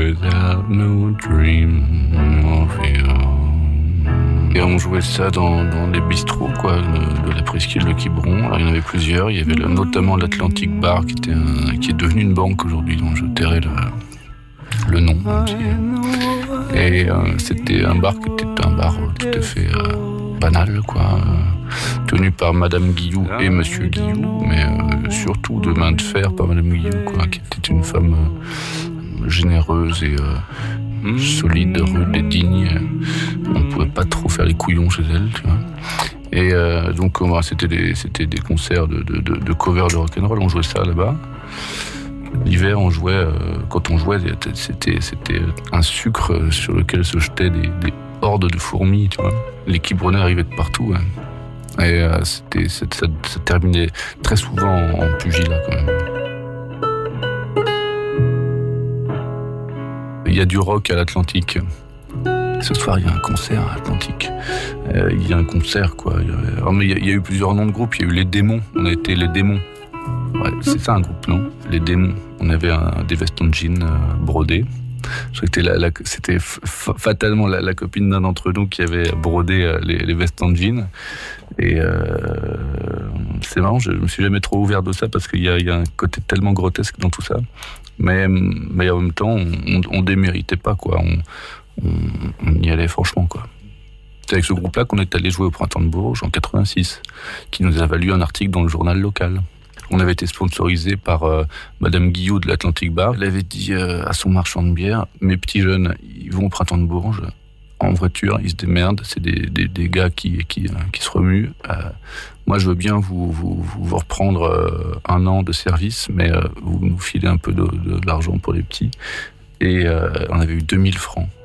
without no dream of you. Et on jouait ça dans les bistrots quoi, de la presqu'île de Quiberon. Alors, il y en avait plusieurs. Il y avait notamment l'Atlantic Bar qui est devenu une banque aujourd'hui, dont je tairai le nom. Et c'était un bar qui était un bar tout à fait banal, quoi, tenu par Madame Guillou et Monsieur Guillou, mais surtout de main de fer par Madame Guillou, quoi, qui était une femme généreuse et solide, rude et digne. On ne pouvait pas trop faire les couillons chez elle, tu vois. Et donc c'était des concerts de cover de rock'n'roll. On jouait ça là-bas. L'hiver, on jouait. Quand on jouait, c'était un sucre sur lequel se jetaient des hordes de fourmis, tu vois. Les Quiberonnais arrivaient de partout. Hein. Et ça terminait très souvent en pugilat, quand même. Il y a du rock à l'Atlantique. Ce soir, il y a un concert à l'Atlantique. Il y a un concert, quoi. Il y a eu plusieurs noms de groupes. Il y a eu les Démons. On a été les Démons. Ouais, c'est ça un groupe, non ? Les Démons. On avait des vestes en jean brodés. C'était fatalement la copine d'un d'entre nous qui avait brodé les vestes en jean. Et c'est marrant, je me suis jamais trop ouvert de ça parce qu'il y a un côté tellement grotesque dans tout ça. Mais en même temps, on déméritait pas, quoi. On y allait franchement, quoi. C'est avec ce groupe-là qu'on est allé jouer au Printemps de Bourges en 86, qui nous a valu un article dans le journal local. On avait été sponsorisé par Madame Guillot de l'Atlantic Bar. Elle avait dit à son marchand de bière, mes petits jeunes, ils vont au Printemps de Bourges en voiture, ils se démerdent, c'est des gars qui se remuent. Moi, je veux bien vous reprendre un an de service, mais vous nous filez un peu de l'argent pour les petits. Et on avait eu 2000 francs.